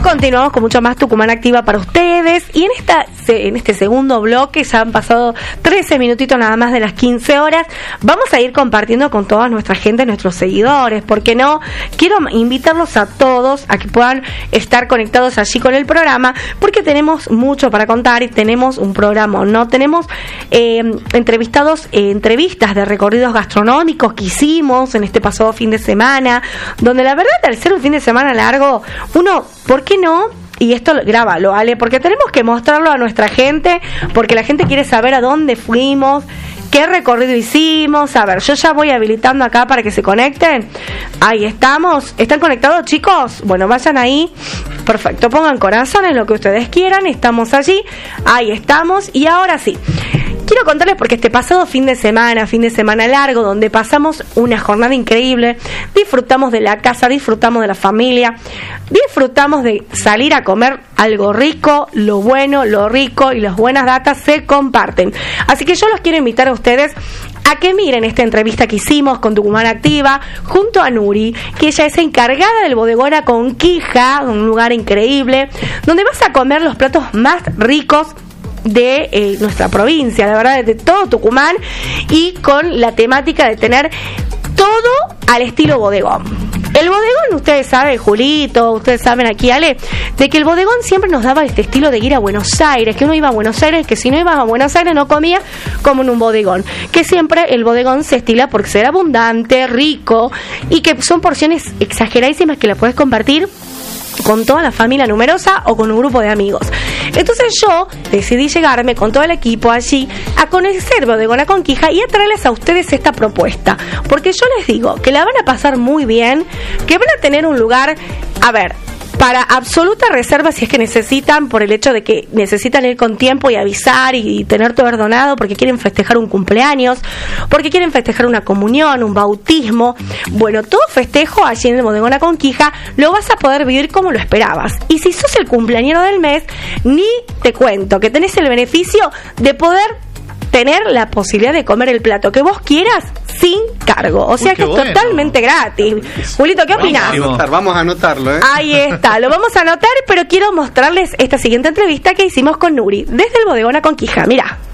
continuamos con mucho más Tucumán Activa para ustedes. Y en este segundo bloque, ya han pasado 13 minutitos nada más de las 15 horas, vamos a ir compartiendo con toda nuestra gente, nuestros seguidores. ¿Por qué no? Quiero invitarlos a todos a que puedan estar conectados allí con el programa, porque tenemos mucho para contar y tenemos un programa, ¿no? Tenemos entrevistas de recorridos gastronómicos que hicimos en este pasado fin de semana, donde la verdad, al ser un fin de semana largo, uno, ¿por qué no? Y esto grábalo, Ale, porque tenemos que mostrarlo a nuestra gente, porque la gente quiere saber a dónde fuimos, qué recorrido hicimos. A ver, yo ya voy habilitando acá para que se conecten. Ahí estamos. ¿Están conectados, chicos? Bueno, vayan ahí. Perfecto, pongan corazones, lo que ustedes quieran. Estamos allí. Ahí estamos. Y ahora sí, quiero contarles porque este pasado fin de semana largo, donde pasamos una jornada increíble, disfrutamos de la casa, disfrutamos de la familia, disfrutamos de salir a comer algo rico, lo bueno, lo rico y las buenas datas se comparten. Así que yo los quiero invitar a ustedes a que miren esta entrevista que hicimos con Tucumán Activa junto a Nuri, que ella es encargada del bodegón A Conquija, un lugar increíble, donde vas a comer los platos más ricos de nuestra provincia, la verdad, de todo Tucumán, y con la temática de tener todo al estilo bodegón. El bodegón, ustedes saben, Julito, ustedes saben aquí, Ale, de que el bodegón siempre nos daba este estilo de ir a Buenos Aires, que uno iba a Buenos Aires, que si no ibas a Buenos Aires no comía como en un bodegón, que siempre el bodegón se estila por ser abundante, rico, y que son porciones exageradísimas que las puedes compartir con toda la familia numerosa o con un grupo de amigos. Entonces yo decidí llegarme con todo el equipo allí a conocer Bodegón A Conquija y a traerles a ustedes esta propuesta, porque yo les digo que la van a pasar muy bien, que van a tener un lugar, a ver, para absoluta reserva si es que necesitan, por el hecho de que necesitan ir con tiempo y avisar y tener todo ordenado porque quieren festejar un cumpleaños, porque quieren festejar una comunión, un bautismo. Bueno, todo festejo allí en el Bodegón A Conquija lo vas a poder vivir como lo esperabas. Y si sos el cumpleañero del mes, ni te cuento que tenés el beneficio de poder tener la posibilidad de comer el plato que vos quieras sin cargo, o sea que es totalmente gratis. Julito, ¿qué opinás? Vamos a anotarlo, ¿eh? Ahí está, lo vamos a anotar, pero quiero mostrarles esta siguiente entrevista que hicimos con Nuri desde el Bodegón A Conquija. Mirá.